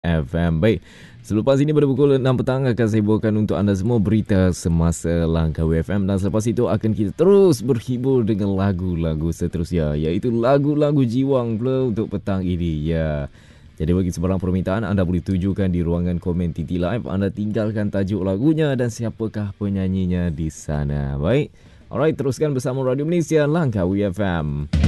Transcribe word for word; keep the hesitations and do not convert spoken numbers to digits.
F M. Baik, selepas ini pada pukul enam petang akan saya bawakan untuk anda semua berita semasa Langkawi F M, dan selepas itu akan kita terus berhibur dengan lagu-lagu seterusnya, iaitu lagu-lagu jiwang pula untuk petang ini. Ya. Jadi bagi sebarang permintaan anda boleh tujukan di ruangan komen T T Live, anda tinggalkan tajuk lagunya dan siapakah penyanyinya di sana. Baik. Alright, teruskan bersama Radio Malaysia Langkawi F M.